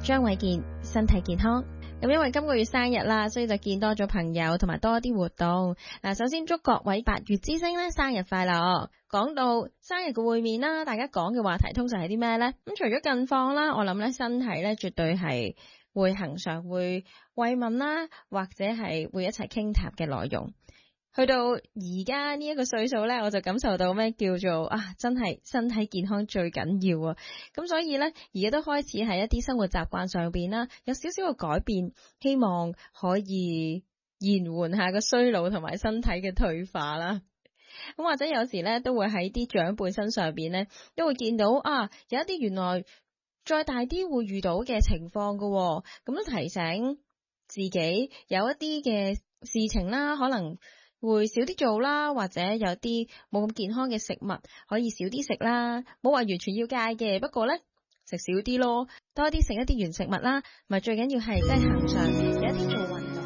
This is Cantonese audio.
張偉健，身體健康。咁因為今個月生日啦，所以就見多咗朋友同埋多啲活動。首先祝各位8月之星咧生日快樂。講到生日嘅會面啦，大家講嘅話題通常係啲咩呢？咁除咗近況啦，我諗咧身體咧絕對係會恆常會慰問啦，或者係會一齊傾談嘅內容。去到而家呢一個歲數咧，我就感受到咩叫做真係身體健康最緊要啊！咁所以咧，而家都開始喺一啲生活習慣上邊啦，有少少嘅改變，希望可以延緩下個衰老同埋身體嘅退化啦。咁或者有時咧，都會喺啲長輩身上邊咧，都會見到有一啲原來再大啲會遇到嘅情況噶，咁都提醒自己有一啲嘅事情啦，可能會少啲做啦，或者有啲冇咁健康嘅食物可以少啲食啦，冇話完全要戒嘅，不過咧食少啲咯，多啲食一啲原食物啦，咪最緊要係即係行上有一啲做運動。